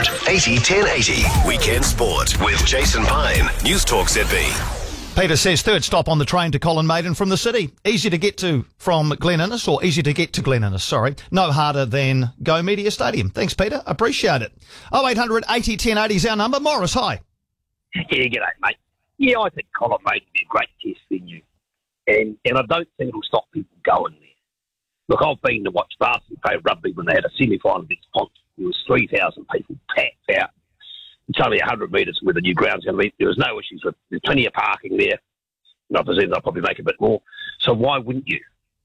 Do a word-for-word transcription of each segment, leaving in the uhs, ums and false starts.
hundred eighty ten eighty. Weekend Sport with Jason Pine. News Talk Z B. Peter says third stop on the train to Colin Maiden from the city. Easy to get to from Glen Innes, or easy to get to Glen Innes, sorry. No harder than Go Media Stadium. Thanks, Peter. Appreciate it. oh eight hundred eighty ten eighty is our number. Morris, hi. Yeah, g'day, mate. Yeah, I think Colin Maiden would be a great test venue. And and I don't think it'll stop people going there. Look, I've been to watch Varsity play rugby when they had a semi-final against Ponce. There was three thousand people packed out. It's only one hundred metres where the new ground's going to be. There was no issues with, there's plenty of parking there. And I presume they'll probably make a bit more. So why wouldn't you?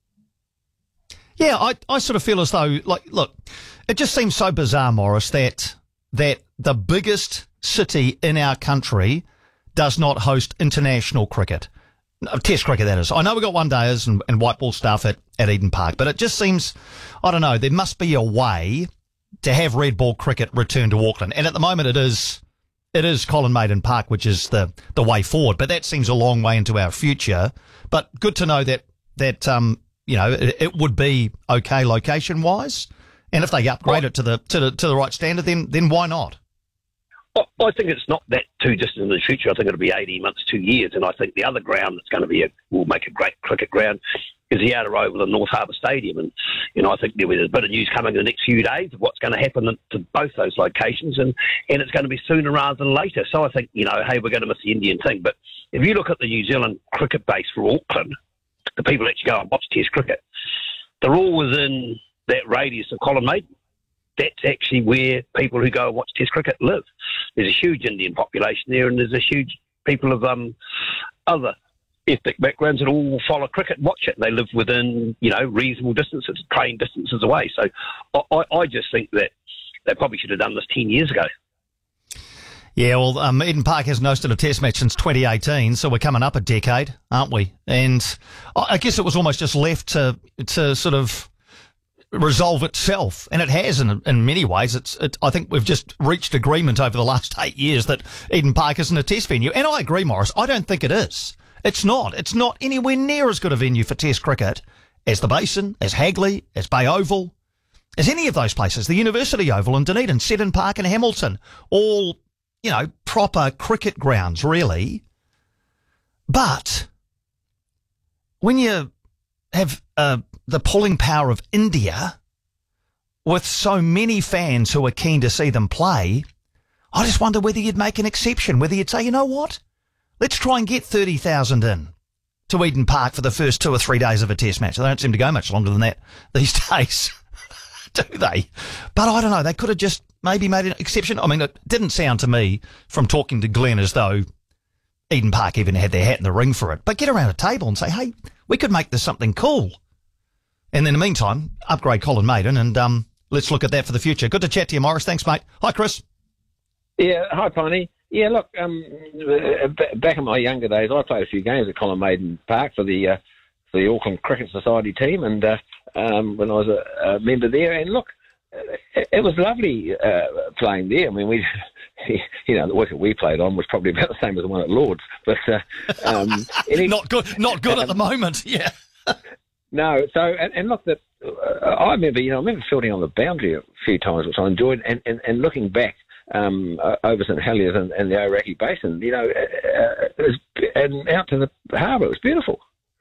Yeah, I, I sort of feel as though, like, look, it just seems so bizarre, Morris, that that the biggest city in our country does not host international cricket. Test cricket, that is. I know we've got one-dayers and, and white ball stuff at, at Eden Park, but it just seems, I don't know, there must be a way to have red ball cricket return to Auckland. And at the moment it is it is Colin Maiden Park, which is the, the way forward. But that seems a long way into our future. But good to know that, that um you know, it, it would be okay location-wise. And if they upgrade it to the to the, to the right standard, then then why not? I think it's not that too distant in the future. I think it'll be eighteen months, two years. And I think the other ground that's going to be a, will make a great cricket ground is the Outer Oval and North Harbour Stadium. And, you know, I think there's a bit of news coming in the next few days of what's going to happen to both those locations. And, and it's going to be sooner rather than later. So I think, you know, hey, we're going to miss the Indian thing. But if you look at the New Zealand cricket base for Auckland, the people that actually go and watch Test cricket, they're all within that radius of Colin Maiden. That's actually where people who go and watch Test cricket live. There's a huge Indian population there, and there's a huge people of um, other ethnic backgrounds that all follow cricket and watch it. And they live within, you know, reasonable distances, train distances away. So I, I just think that they probably should have done this ten years ago. Yeah, well, um, Eden Park hasn't hosted a test match since twenty eighteen, so we're coming up a decade, aren't we? And I guess it was almost just left to to sort of resolve itself, and it has in in many ways. It's it, I think we've just reached agreement over the last eight years that Eden Park isn't a test venue, and I agree, Morris. I don't think it is. It's not. It's not anywhere near as good a venue for test cricket as the Basin, as Hagley, as Bay Oval, as any of those places. The University Oval in Dunedin, Seddon Park and Hamilton, all, you know, proper cricket grounds, really. But when you have uh, the pulling power of India with so many fans who are keen to see them play, I just wonder whether you'd make an exception, whether you'd say, you know what, let's try and get thirty thousand in to Eden Park for the first two or three days of a test match. They don't seem to go much longer than that these days, do they? But I don't know, they could have just maybe made an exception. I mean, it didn't sound to me from talking to Glenn as though Eden Park even had their hat in the ring for it. But get around a table and say, hey, we could make this something cool. And in the meantime, upgrade Colin Maiden, and um, let's look at that for the future. Good to chat to you, Morris. Thanks, mate. Hi, Chris. Yeah, hi, Piney. Yeah, look, um, back in my younger days, I played a few games at Colin Maiden Park for the uh, for the Auckland Cricket Society team, and uh, um, when I was a, a member there, and look, it, it was lovely uh, playing there. I mean, we, you know, the wicket we played on was probably about the same as the one at Lord's, but uh, um, any, not good, not good at the moment. Yeah. No, so and, and look, that uh, I remember, you know, I remember fielding on the boundary a few times, which I enjoyed, and, and, and looking back. Um, uh, over St Heliers and, and the Iraqi Basin, you know, uh, it was, and out to the harbour. It was beautiful.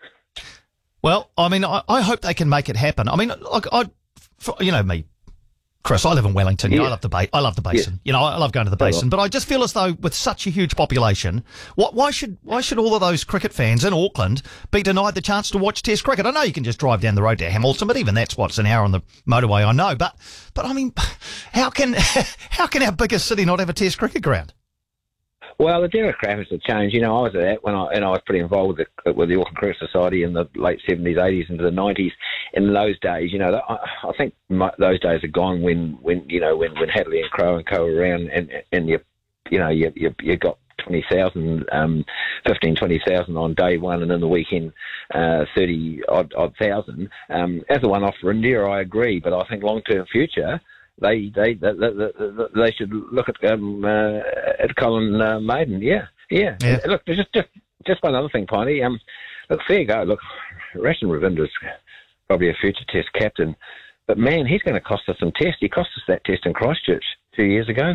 Well, I mean, I, I hope they can make it happen. I mean, like, I, for, you know me, Chris, I live in Wellington. Yeah. I love the ba- I love the basin. Yeah. You know, I love going to the basin. But I just feel as though with such a huge population, what, why should why should all of those cricket fans in Auckland be denied the chance to watch Test cricket? I know you can just drive down the road to Hamilton, but even that's what's an hour on the motorway. I know, but but I mean, how can how can our biggest city not have a Test cricket ground? Well, the demographics have changed. You know, I was at that when I and I was pretty involved with the, with the Auckland Cricket Society in the late seventies, eighties, into the nineties. In those days, you know, I, I think my, those days are gone. When, when you know, when, when Hadley and Crowe and Co were around, and and you, you know, you you, you got twenty thousand, um, fifteen, twenty thousand on day one, and in the weekend, uh, thirty odd, odd thousand. Um, as a one-off for India, I agree, but I think long-term future. They they, they they they should look at um, uh, at Colin uh, Maiden. Yeah, yeah. yeah. Look, there's just just just one other thing, Piney. Um, look, fair go. Look, Rachin Ravindra's probably a future Test captain, but man, he's going to cost us some tests. He cost us that test in Christchurch two years ago.